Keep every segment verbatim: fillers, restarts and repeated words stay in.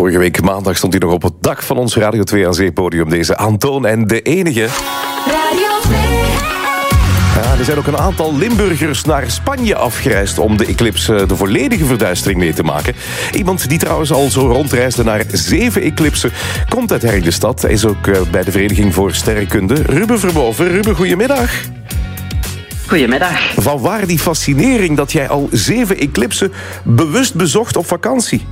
Vorige week maandag stond hij nog op het dak van ons Radio twee aan Zee-podium. Deze Antoon en de enige. Radio twee. Ja, er zijn ook een aantal Limburgers naar Spanje afgereisd om de eclipse, de volledige verduistering mee te maken. Iemand die trouwens al zo rondreisde naar zeven eclipsen, komt uit Herk-de-Stad. Hij is ook bij de Vereniging voor Sterrenkunde. Ruben Verboven. Ruben, goedemiddag. Goedemiddag. Van waar die fascinering dat jij al zeven eclipsen bewust bezocht op vakantie?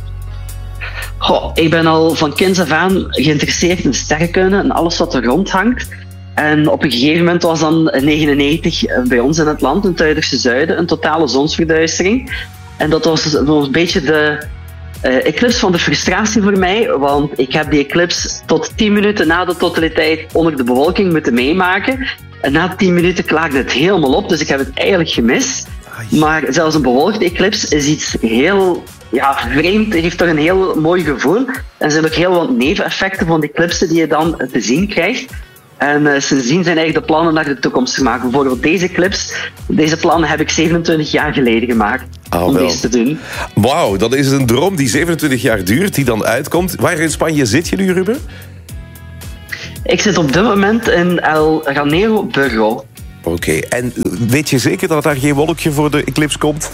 Goh, ik ben al van kinds af aan geïnteresseerd in sterrenkunde en alles wat er rond hangt. En op een gegeven moment was dan in negenennegentig bij ons in het land, in het uiterste zuiden, een totale zonsverduistering. En dat was een beetje de uh, eclipse van de frustratie voor mij, want ik heb die eclipse tot tien minuten na de totaliteit onder de bewolking moeten meemaken. En na tien minuten klaagde het helemaal op, dus ik heb het eigenlijk gemist. Maar zelfs een bewolkte eclipse is iets heel ja, vreemd, heeft toch een heel mooi gevoel. En er zijn ook heel wat neveneffecten van de eclipsen die je dan te zien krijgt. En uh, sindsdien zijn eigenlijk de plannen naar de toekomst gemaakt. Bijvoorbeeld deze clips, deze plannen heb ik zevenentwintig jaar geleden gemaakt oh, om wel. deze te doen. Wauw, dat is een droom die zevenentwintig jaar duurt, die dan uitkomt. Waar in Spanje zit je nu, Ruben? Ik zit op dit moment in El Ranero Burgo. Oké, okay. En weet je zeker dat daar geen wolkje voor de eclipse komt?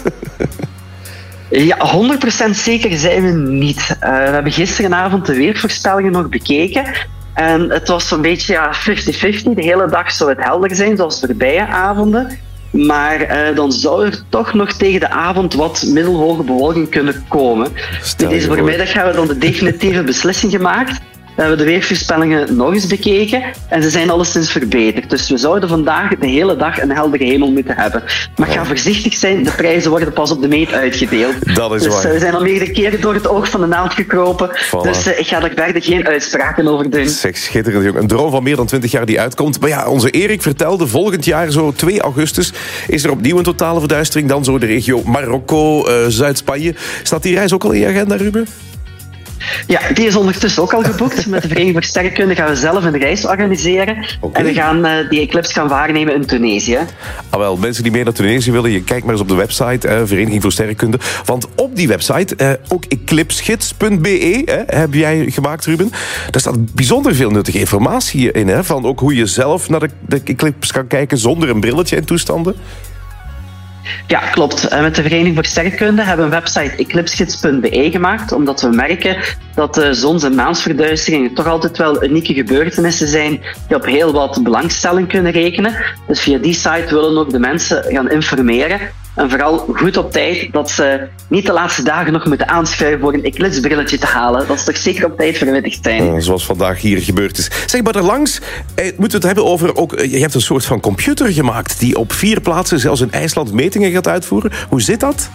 Ja, honderd procent zeker zijn we niet. Uh, we hebben gisteravond de weervoorspellingen nog bekeken. En het was zo'n beetje ja, vijftig vijftig. De hele dag zou het helder zijn, zoals voorbije avonden. Maar uh, dan zou er toch nog tegen de avond wat middelhoge bewolking kunnen komen. Deze voormiddag hebben we dan de definitieve beslissing gemaakt. We hebben de weervoorspellingen nog eens bekeken en ze zijn alleszins verbeterd. Dus we zouden vandaag de hele dag een heldere hemel moeten hebben. Maar ga voorzichtig zijn, de prijzen worden pas op de meet uitgedeeld. Dat is dus waar. we zijn al meerdere keren door het oog van de naald gekropen. Voilà. Dus uh, ik ga er verder geen uitspraken over doen. Zeg, schitterend, jongen. Een droom van meer dan twintig jaar die uitkomt. Maar ja, onze Erik vertelde, volgend jaar, zo twee augustus, is er opnieuw een totale verduistering. Dan zo de regio Marokko, uh, Zuid-Spanje. Staat die reis ook al in je agenda, Ruben? Ja, die is ondertussen ook al geboekt. Met de Vereniging voor Sterrenkunde gaan we zelf een reis organiseren. Okay. En we gaan uh, die eclipse gaan waarnemen in Tunesië. Ah, wel, mensen die mee naar Tunesië willen, je kijkt maar eens op de website, uh, Vereniging voor Sterrenkunde. Want op die website, uh, ook eclipsgids punt b e, uh, heb jij gemaakt, Ruben. Daar staat bijzonder veel nuttige informatie in. Hè, van ook hoe je zelf naar de, de eclipse kan kijken zonder een brilletje en toestanden. Ja, klopt. Met de Vereniging voor Sterrenkunde hebben we een website eclipsgids punt b e gemaakt, omdat we merken dat de zons- en maansverduisteringen toch altijd wel unieke gebeurtenissen zijn die op heel wat belangstelling kunnen rekenen. Dus via die site willen we ook de mensen gaan informeren. En vooral goed op tijd, dat ze niet de laatste dagen nog moeten aanschuiven voor een eclipsbrilletje te halen. Dat ze toch zeker op tijd verwittigd zijn. Uh, zoals vandaag hier gebeurd is. Zeg maar, daarlangs eh, moeten we het hebben over... Ook, eh, je hebt een soort van computer gemaakt die op vier plaatsen, zelfs in IJsland, metingen gaat uitvoeren. Hoe zit dat?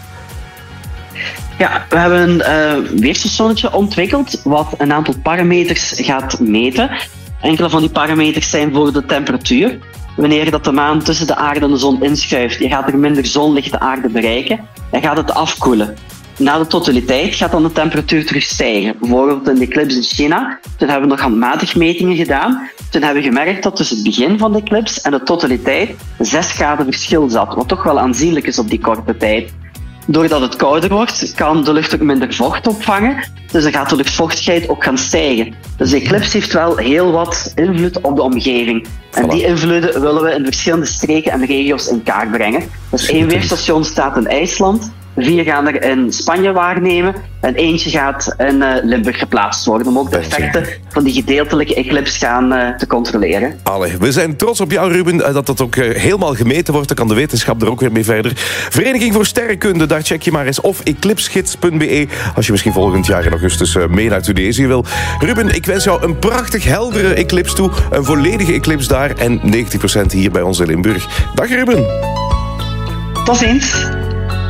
Ja, we hebben een uh, weerstationnetje ontwikkeld wat een aantal parameters gaat meten. Enkele van die parameters zijn voor de temperatuur. Wanneer dat de maan tussen de aarde en de zon inschuift, je gaat er minder zonlicht de aarde bereiken en gaat het afkoelen. Na de totaliteit gaat dan de temperatuur terug stijgen. Bijvoorbeeld in de eclipse in China, toen hebben we nog handmatig metingen gedaan. Toen hebben we gemerkt dat tussen het begin van de eclipse en de totaliteit zes graden verschil zat, wat toch wel aanzienlijk is op die korte tijd. Doordat het kouder wordt, kan de lucht ook minder vocht opvangen. Dus dan gaat de luchtvochtigheid ook gaan stijgen. Dus de eclipse heeft wel heel wat invloed op de omgeving. En die invloeden willen we in verschillende streken en regio's in kaart brengen. Dus één weerstation staat in IJsland, vier gaan er in Spanje waarnemen en eentje gaat in uh, Limburg geplaatst worden om ook de effecten van die gedeeltelijke eclipse gaan uh, te controleren. Allee, we zijn trots op jou, Ruben, dat dat ook uh, helemaal gemeten wordt. Dan kan de wetenschap er ook weer mee verder. Vereniging voor Sterrenkunde, daar check je maar eens. Of eclipsgids punt b e, als je misschien volgend jaar in augustus uh, mee naar Tunesië wil. Ruben, ik wens jou een prachtig heldere eclipse toe. Een volledige eclipse daar en negentig procent hier bij ons in Limburg. Dag, Ruben. Tot ziens.